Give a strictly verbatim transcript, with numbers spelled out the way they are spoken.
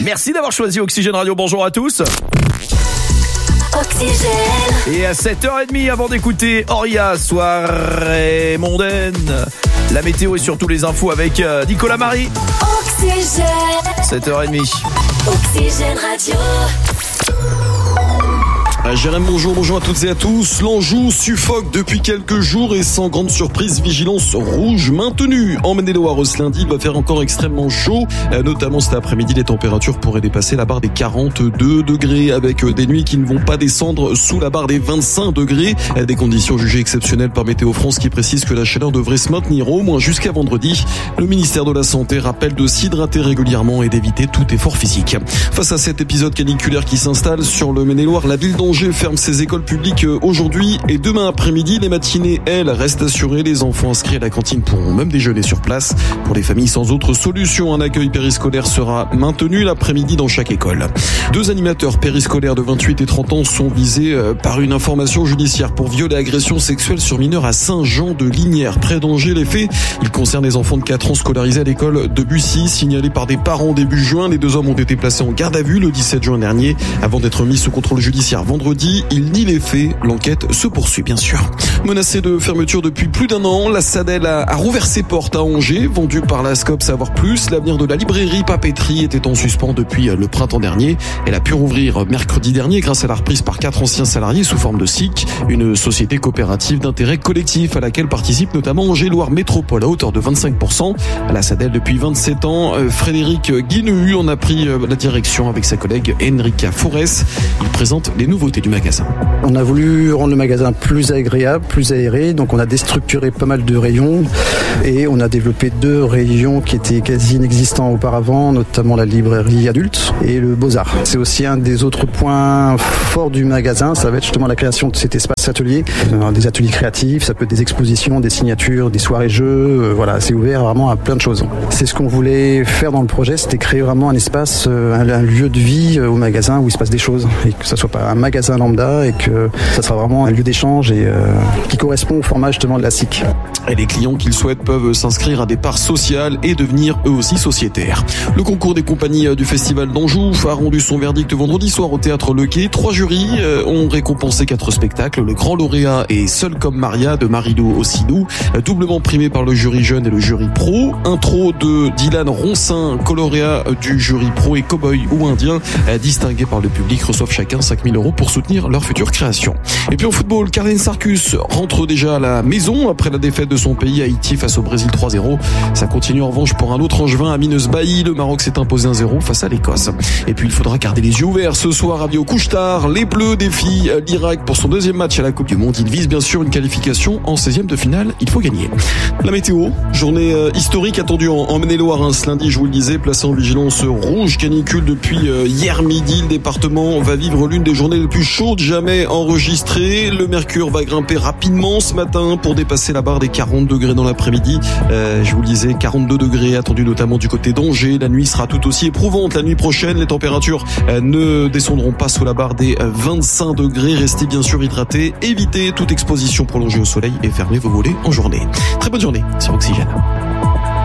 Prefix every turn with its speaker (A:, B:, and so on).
A: Merci d'avoir choisi Oxygène Radio. Bonjour à tous.
B: Oxygène.
A: Et à sept heures trente, avant d'écouter Oria, soirée mondaine, la météo et surtout les infos avec Nicolas Marie.
B: Oxygène.
A: sept heures trente.
B: Oxygène Radio.
C: Jérém, bonjour, bonjour à toutes et à tous. L'Anjou suffoque depuis quelques jours et sans grande surprise, vigilance rouge maintenue. En Maine-et-Loire, ce lundi, il va faire encore extrêmement chaud. Notamment cet après-midi, les températures pourraient dépasser la barre des quarante-deux degrés avec des nuits qui ne vont pas descendre sous la barre des vingt-cinq degrés. Des conditions jugées exceptionnelles par Météo France qui précise que la chaleur devrait se maintenir au moins jusqu'à vendredi. Le ministère de la Santé rappelle de s'hydrater régulièrement et d'éviter tout effort physique. Face à cet épisode caniculaire qui s'installe sur le Maine-et-Loire, la ville d'Angers ferme ses écoles publiques aujourd'hui et demain après-midi. Les matinées, elles, restent assurées. Les enfants inscrits à la cantine pourront même déjeuner sur place. Pour les familles sans autre solution, un accueil périscolaire sera maintenu l'après-midi dans chaque école. Deux animateurs périscolaires de vingt-huit et trente ans sont visés par une information judiciaire pour viol et agression sexuelle sur mineurs à Saint-Jean-de-Lignières, près d'Angers. Les faits, ils concernent les enfants de quatre ans scolarisés à l'école de Bussy, signalés par des parents début juin. Les deux hommes ont été placés en garde à vue le dix-sept juin dernier avant d'être mis sous contrôle judiciaire vendredi. Il nie les faits. L'enquête se poursuit, bien sûr. Menacée de fermeture depuis plus d'un an, la Sadel a, a rouvert ses portes à Angers. Vendue par la Scope Savoir Plus, l'avenir de la librairie Papeterie était en suspens depuis le printemps dernier. Elle a pu rouvrir mercredi dernier grâce à la reprise par quatre anciens salariés sous forme de S I C, une société coopérative d'intérêt collectif à laquelle participe notamment Angers-Loire Métropole à hauteur de vingt-cinq pour cent. À la Sadel depuis vingt-sept ans, Frédéric Guinehu en a pris la direction avec sa collègue Enrica Forès. Il présente les nouveautés du magasin.
D: On a voulu rendre le magasin plus agréable, plus aéré, donc on a déstructuré pas mal de rayons et on a développé deux rayons qui étaient quasi inexistants auparavant, notamment la librairie adulte et le Beaux-Arts. C'est aussi un des autres points forts du magasin, ça va être justement la création de cet espace atelier, des ateliers créatifs, ça peut être des expositions, des signatures, des soirées-jeux, voilà, c'est ouvert vraiment à plein de choses. C'est ce qu'on voulait faire dans le projet, c'était créer vraiment un espace, un, un lieu de vie au magasin où il se passe des choses et que ça soit pas un magasin lambda et que ça sera vraiment un lieu d'échange et euh, qui correspond au format justement de la S I C.
C: Et les clients qui le souhaitent peuvent s'inscrire à des parts sociales et devenir eux aussi sociétaires. Le concours des compagnies du Festival d'Anjou a rendu son verdict vendredi soir au Théâtre Le Quai. Trois jurys ont récompensé quatre spectacles. Le grand lauréat est Seul comme Maria de Marilou Ossinou, doublement primé par le jury jeune et le jury pro. Intro de Dylan Roncin, coloréat du jury pro, et Cowboy ou Indien, distingués par le public, reçoivent chacun cinq mille euros pour soutenir leur future création. Et puis en football, Carlin Sarkus rentre déjà à la maison après la défaite de son pays Haïti face au Brésil trois zéro. Ça continue en revanche pour un autre Angevin à Mineus-Bailly. Le Maroc s'est imposé un zéro face à l'Écosse. Et puis il faudra garder les yeux ouverts ce soir à Vieux-Couche-Tard. Les Bleus défient l'Irak pour son deuxième match à la Coupe du Monde. Ils visent bien sûr une qualification en seizième de finale. Il faut gagner. La météo, journée historique attendue en Maine-et-Loire hein, ce lundi, je vous le disais, placé en vigilance rouge canicule depuis hier midi. Le département va vivre l'une des journées les plus chaudes jamais enregistrées. Le mercure va grimper rapidement ce matin pour dépasser la barre des quarante degrés dans l'après-midi. Euh, je vous le disais, quarante-deux degrés attendus notamment du côté d'Angers. La nuit sera tout aussi éprouvante. La nuit prochaine, les températures euh, ne descendront pas sous la barre des vingt-cinq degrés. Restez bien sûr hydratés. Évitez toute exposition prolongée au soleil et fermez vos volets en journée. Très bonne journée sur Oxygène.